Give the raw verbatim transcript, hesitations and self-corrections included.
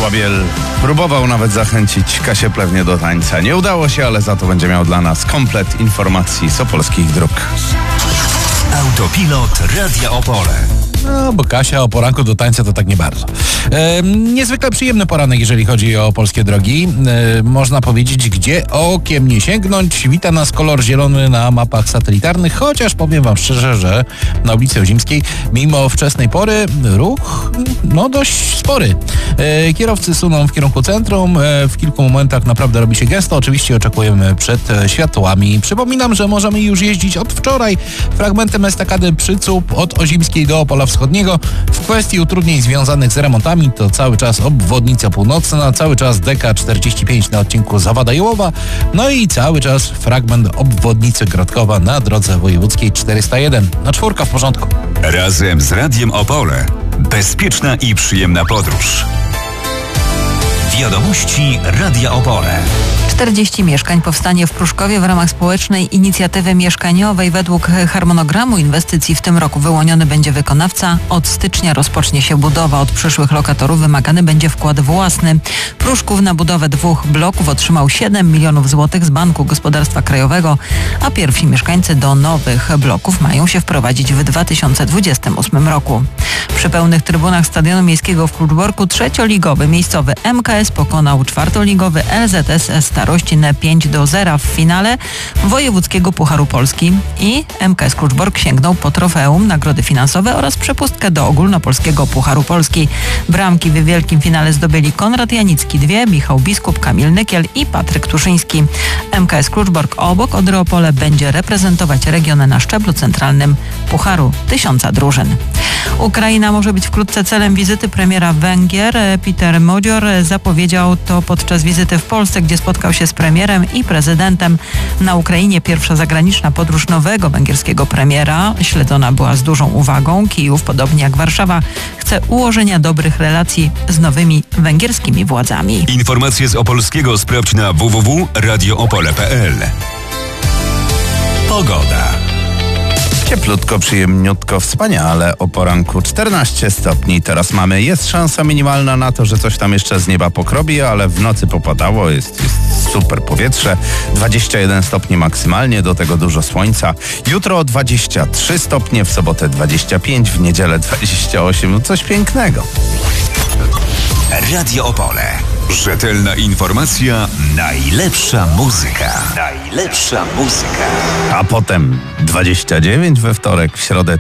Babiel próbował nawet zachęcić Kasię Plewnię do tańca. Nie udało się, ale za to będzie miał dla nas komplet informacji z opolskich dróg. Autopilot Radia Opole. No, bo Kasia o poranku do tańca to tak nie bardzo. E, niezwykle przyjemny poranek, jeżeli chodzi o polskie drogi. E, można powiedzieć, gdzie okiem nie sięgnąć. Wita nas kolor zielony na mapach satelitarnych, chociaż powiem wam szczerze, że na ulicy Ozimskiej, mimo wczesnej pory, ruch no dość spory. E, kierowcy suną w kierunku centrum. E, w kilku momentach naprawdę robi się gęsto. Oczywiście oczekujemy przed e, światłami. Przypominam, że możemy już jeździć od wczoraj fragmentem estakady Przycup od Ozimskiej do Opola Wschodniego. W kwestii utrudnień związanych z remontami to cały czas obwodnica północna, cały czas D K czterdzieści pięć na odcinku Zawada-Jołowa, no i cały czas fragment obwodnicy Grodkowa na drodze wojewódzkiej czterysta jeden. No czwórka w porządku. Razem z Radiem Opole. Bezpieczna i przyjemna podróż. Wiadomości Radia Opole. czterdzieści mieszkań powstanie w Pruszkowie w ramach społecznej inicjatywy mieszkaniowej. Według harmonogramu inwestycji w tym roku wyłoniony będzie wykonawca. Od stycznia rozpocznie się budowa. Od przyszłych lokatorów wymagany będzie wkład własny. Pruszków na budowę dwóch bloków otrzymał siedem milionów złotych z Banku Gospodarstwa Krajowego, a pierwsi mieszkańcy do nowych bloków mają się wprowadzić w dwa tysiące dwudziestym ósmym roku. Przy pełnych trybunach Stadionu Miejskiego w Kluczborku trzecioligowy miejscowy M K S pokonał czwartoligowy L Z S Starościn pięć do zera w finale wojewódzkiego Pucharu Polski i M K S Kluczbork sięgnął po trofeum, nagrody finansowe oraz przepustkę do ogólnopolskiego Pucharu Polski. Bramki w wielkim finale zdobyli Konrad Janicki dwie, Michał Biskup, Kamil Nykiel i Patryk Tuszyński. M K S Kluczbork obok Odry Opole będzie reprezentować regiony na szczeblu centralnym Pucharu Tysiąca Drużyn. Ukraina może być wkrótce celem wizyty premiera Węgier. Peter Modzior zapowiedział to podczas wizyty w Polsce, gdzie spotkał się z premierem i prezydentem. Na Ukrainie pierwsza zagraniczna podróż nowego węgierskiego premiera śledzona była z dużą uwagą. Kijów, podobnie jak Warszawa, chce ułożenia dobrych relacji z nowymi węgierskimi władzami. Informacje z Opolskiego sprawdź na w w w kropka radio opole kropka p l. Pogoda. Cieplutko, przyjemniutko, wspaniale o poranku. czternaście stopni teraz mamy. Jest szansa minimalna na to, że coś tam jeszcze z nieba pokrobi, ale w nocy popadało. Jest, jest super powietrze. dwadzieścia jeden stopni maksymalnie, do tego dużo słońca. Jutro dwadzieścia trzy stopnie, w sobotę dwadzieścia pięć, w niedzielę dwadzieścia osiem. No coś pięknego. Radio Opole. Rzetelna informacja, najlepsza muzyka. Najlepsza muzyka. A potem dwadzieścia dziewięć we wtorek, w środę